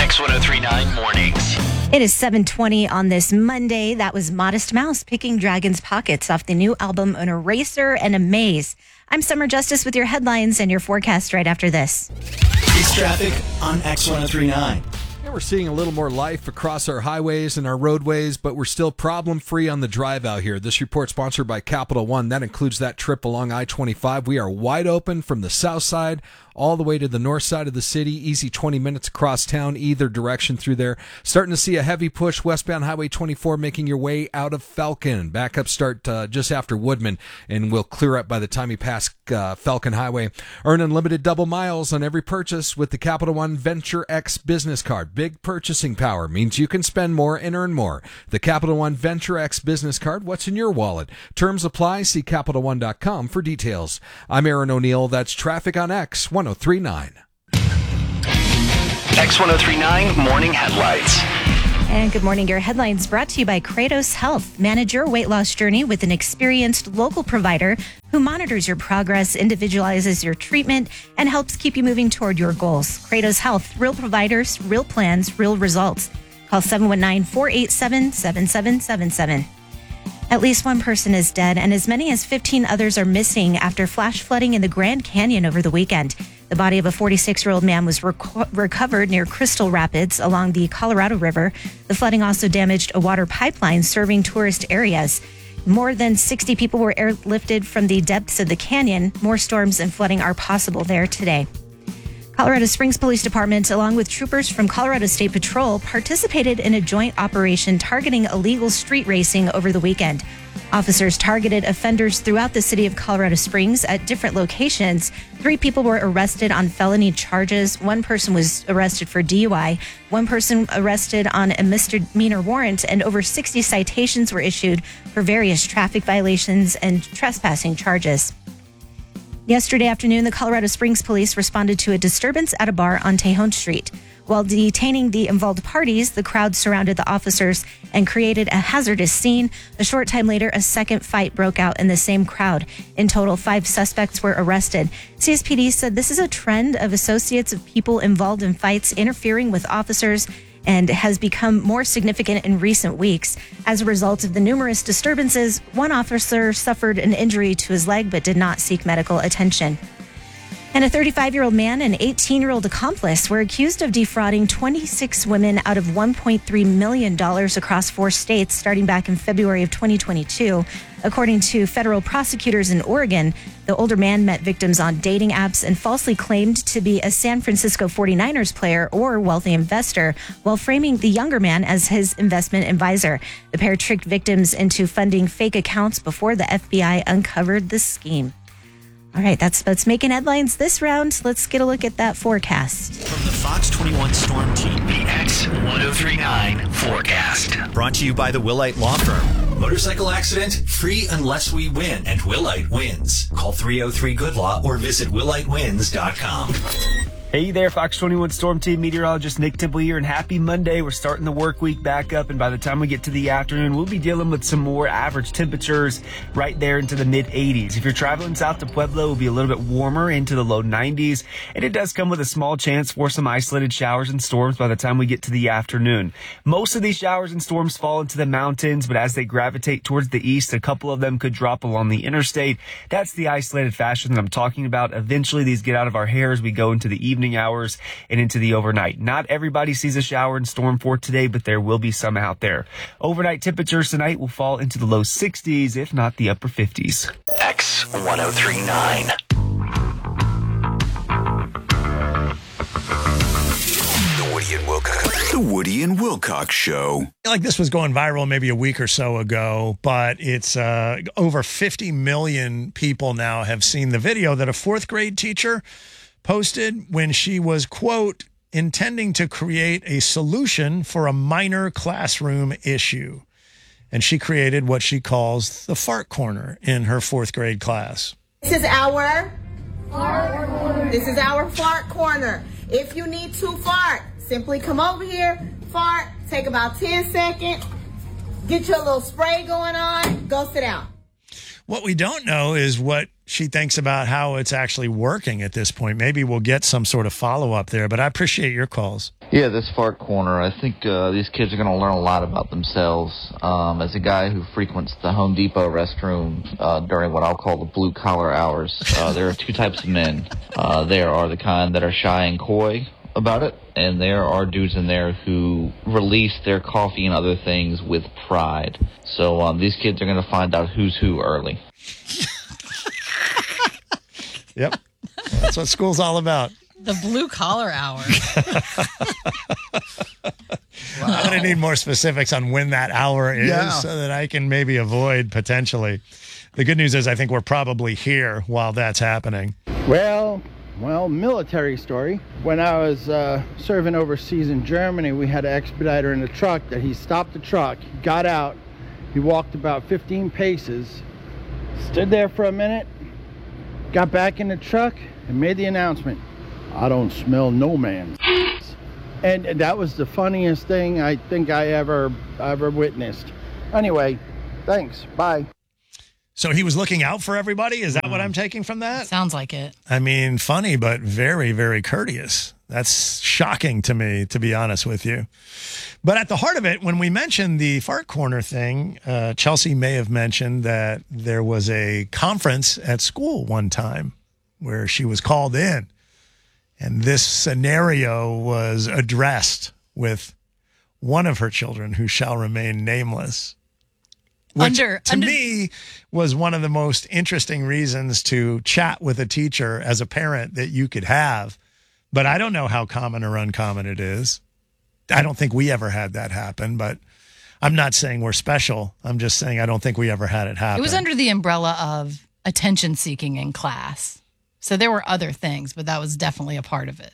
X1039 Mornings. It is 7:20 on this Monday. That was Modest Mouse picking Dragon's Pockets off the new album An Eraser and a Maze. I'm Summer Justice with your headlines and your forecast right after this. It's traffic on X1039. We're seeing a little more life across our highways and our roadways, but we're still problem-free on the drive out here. This report sponsored by Capital One. That includes that trip along I-25. We are wide open from the south side all the way to the north side of the city. Easy 20 minutes across town, either direction through there. Starting to see a heavy push westbound Highway 24 making your way out of Falcon. Backup start just after Woodman, and we'll clear up by the time you pass Falcon Highway. Earn unlimited double miles on every purchase with the Capital One Venture X business card. Big purchasing power means you can spend more and earn more. The Capital One Venture X business card. What's in your wallet? Terms apply. See CapitalOne.com for details. I'm Aaron O'Neill. That's traffic on X1039. X1039 Morning Headlights. And good morning. Your headlines brought to you by Kratos Health. Manage your weight loss journey with an experienced local provider who monitors your progress, individualizes your treatment, and helps keep you moving toward your goals. Kratos Health, real providers, real plans, real results. Call 719-487-7777. At least one person is dead, and as many as 15 others are missing after flash flooding in the Grand Canyon over the weekend. The body of a 46-year-old man was recovered near Crystal Rapids along the Colorado River. The flooding also damaged a water pipeline serving tourist areas. More than 60 people were airlifted from the depths of the canyon. More storms and flooding are possible there today. Colorado Springs Police Department, along with troopers from Colorado State Patrol, participated in a joint operation targeting illegal street racing over the weekend. Officers targeted offenders throughout the city of Colorado Springs at different locations. 3 people were arrested on felony charges. 1 person was arrested for DUI. 1 person arrested on a misdemeanor warrant, and over 60 citations were issued for various traffic violations and trespassing charges. Yesterday afternoon, the Colorado Springs police responded to a disturbance at a bar on Tejon Street. While detaining the involved parties, the crowd surrounded the officers and created a hazardous scene. A short time later, a second fight broke out in the same crowd. In total, 5 suspects were arrested. CSPD said this is a trend of associates of people involved in fights interfering with officers and has become more significant in recent weeks. As a result of the numerous disturbances, one officer suffered an injury to his leg but did not seek medical attention. And a 35-year-old man and 18-year-old accomplice were accused of defrauding 26 women out of $1.3 million across 4 states starting back in February of 2022. According to federal prosecutors in Oregon, the older man met victims on dating apps and falsely claimed to be a San Francisco 49ers player or wealthy investor while framing the younger man as his investment advisor. The pair tricked victims into funding fake accounts before the FBI uncovered the scheme. All right, that's what's making headlines this round. Let's get a look at that forecast. From the Fox 21 Storm Team, The X1039 Forecast. brought to you by the Willite Law Firm. Motorcycle accident, free unless we win, and Willite wins. Call 303-GOOD-LAW or visit WilliteWins.com. Hey there, Fox 21 Storm Team meteorologist Nick Temple here, and happy Monday. We're starting the work week back up, and by the time we get to the afternoon, we'll be dealing with some more average temperatures right there into the mid-80s. If you're traveling south to Pueblo, it'll be a little bit warmer into the low 90s, and it does come with a small chance for some isolated showers and storms by the time we get to the afternoon. Most of these showers and storms fall into the mountains, but as they gravitate towards the east, a couple of them could drop along the interstate. That's the isolated fashion that I'm talking about. Eventually, these get out of our hair as we go into the evening hours and into the overnight. Not everybody sees a shower and storm for today, but there will be some out there. Overnight temperatures tonight will fall into the low 60s, if not the upper 50s. X1039. The Woody and Wilcox Show. Like this was going viral maybe a week or so ago, but it's over 50 million people now have seen the video that a 4th grade teacher posted when she was, quote, intending to create a solution for a minor classroom issue. And she created what she calls the fart corner in her 4th grade class. This is our fart corner. This is our fart corner. If you need to fart, simply come over here, fart, take about 10 seconds, get your little spray going on, go sit down. What we don't know is what she thinks about how it's actually working at this point. Maybe we'll get some sort of follow-up there, but I appreciate your calls. Yeah, this fart corner, I think these kids are going to learn a lot about themselves. As a guy who frequents the Home Depot restroom during what I'll call the blue-collar hours, there are two types of men. There are the kind that are shy and coy about it, and there are dudes in there who release their coffee and other things with pride. So these kids are going to find out who's who early. Yep. That's what school's all about. The blue collar hour. I'm going to need more specifics on when that hour is so that I can maybe avoid potentially. The good news is I think we're probably here while that's happening. Well, military story. When I was serving overseas in Germany, we had an expediter in the truck that he stopped the truck, got out, he walked about 15 paces, stood there for a minute, got back in the truck and made the announcement, "I don't smell no man." And that was the funniest thing I think I ever witnessed. Anyway, thanks. Bye. So he was looking out for everybody? Is that what I'm taking from that? Sounds like it. I mean, funny, but very, very courteous. That's shocking to me, to be honest with you. But at the heart of it, when we mentioned the fart corner thing, Chelsea may have mentioned that there was a conference at school one time where she was called in. And this scenario was addressed with one of her children who shall remain nameless. Which, to me, was one of the most interesting reasons to chat with a teacher as a parent that you could have. But I don't know how common or uncommon it is. I don't think we ever had that happen, but I'm not saying we're special. I'm just saying I don't think we ever had it happen. It was under the umbrella of attention seeking in class. So there were other things, but that was definitely a part of it.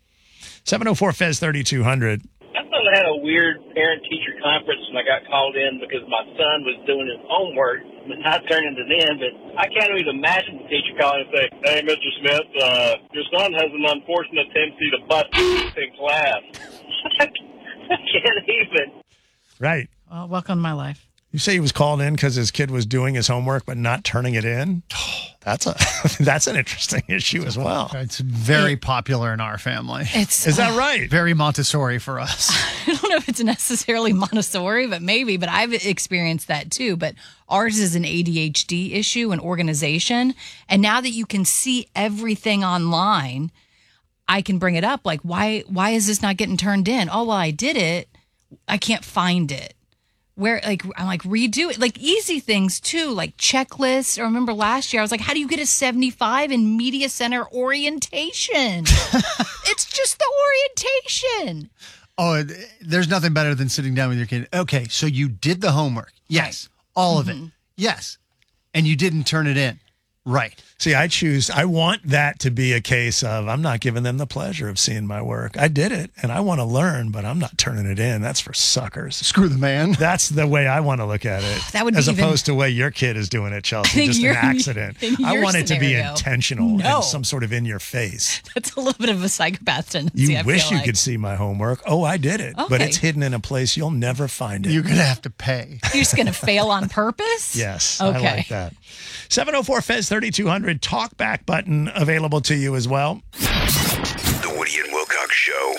704 Fez 3200. I thought I had a weird parent-teacher conference when I got called in because my son was doing his homework, but not turning it in. But I can't even imagine the teacher calling and saying, "Hey, Mr. Smith, your son has an unfortunate tendency to bust in class." I can't even. Right. Well, welcome to my life. You say he was called in because his kid was doing his homework but not turning it in? That's an interesting issue as well. It's very popular in our family. Is that right? Very Montessori for us. I don't know if it's necessarily Montessori, but maybe. But I've experienced that too. But ours is an ADHD issue and organization. And now that you can see everything online, I can bring it up. Like, why is this not getting turned in? Oh, well, I did it. I can't find it. Where, like, I'm like, redo it. Like, easy things, too, like checklists. I remember last year, I was like, how do you get a 75 in media center orientation? It's just the orientation. Oh, there's nothing better than sitting down with your kid. Okay, so you did the homework. Yes. Right. All of it. Yes. And you didn't turn it in. Right. See, I want that to be a case of I'm not giving them the pleasure of seeing my work. I did it and I want to learn, but I'm not turning it in. That's for suckers. Screw the man. That's the way I want to look at it. That would as be opposed to the way your kid is doing it, Chelsea. Just an accident. I want it to be intentional and some sort of in your face. That's a little bit of a psychopath tendency. You wish you could see my homework. Oh, I did it. But it's hidden in a place you'll never find it. You're going to have to pay. You're just going to fail on purpose? Yes. Okay. I like that. 704 Fez 3200 talkback button available to you as well. The Woody and Wilcox Show.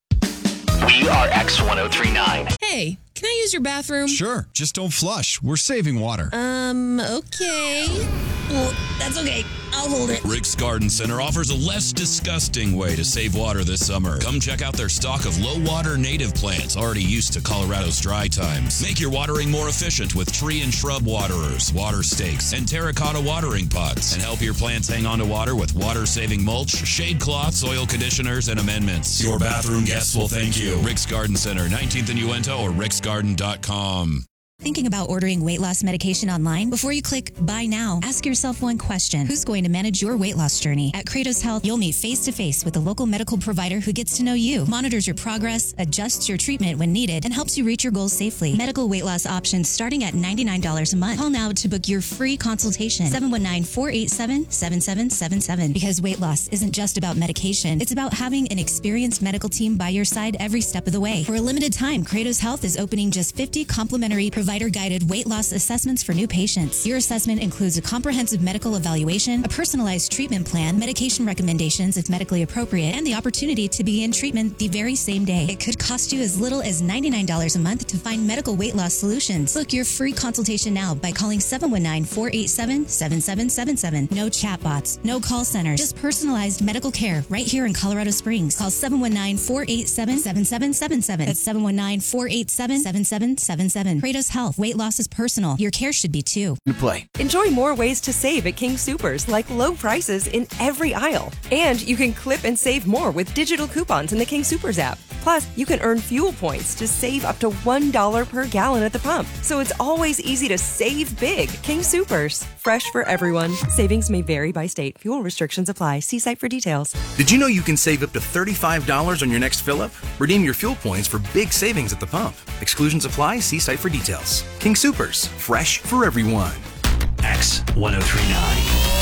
We are X1039. Hey, can I use your bathroom? Sure, just don't flush. We're saving water. Okay. Well, that's okay. I'll hold it. Rick's Garden Center offers a less disgusting way to save water this summer. Come check out their stock of low-water native plants already used to Colorado's dry times. Make your watering more efficient with tree and shrub waterers, water stakes, and terracotta watering pots. And help your plants hang on to water with water-saving mulch, shade cloths, oil conditioners, and amendments. Your bathroom guests will thank you. Rick's Garden Center, 19th and Uinta, or ricksgarden.com. Thinking about ordering weight loss medication online? Before you click buy now, ask yourself one question. Who's going to manage your weight loss journey? At Kratos Health, you'll meet face-to-face with a local medical provider who gets to know you, monitors your progress, adjusts your treatment when needed, and helps you reach your goals safely. Medical weight loss options starting at $99 a month. Call now to book your free consultation. 719-487-7777. Because weight loss isn't just about medication. It's about having an experienced medical team by your side every step of the way. For a limited time, Kratos Health is opening just 50 complimentary provider provider-guided weight loss assessments for new patients. Your assessment includes a comprehensive medical evaluation, a personalized treatment plan, medication recommendations if medically appropriate, and the opportunity to begin treatment the very same day. It could cost you as little as $99 a month to find medical weight loss solutions. Book your free consultation now by calling 719-487-7777. No chatbots, no call centers, just personalized medical care right here in Colorado Springs. Call 719-487-7777. That's 719-487-7777. Kratos Health. Weight loss is personal. Your care should be too. You play. Enjoy more ways to save at King Soopers, like low prices in every aisle. And you can clip and save more with digital coupons in the King Soopers app. Plus, you can earn fuel points to save up to $1 per gallon at the pump. So it's always easy to save big. King Soopers. Fresh for everyone. Savings may vary by state. Fuel restrictions apply. See site for details. Did you know you can save up to $35 on your next fill-up? Redeem your fuel points for big savings at the pump. Exclusions apply. See site for details. King Soopers. Fresh for everyone. X1039.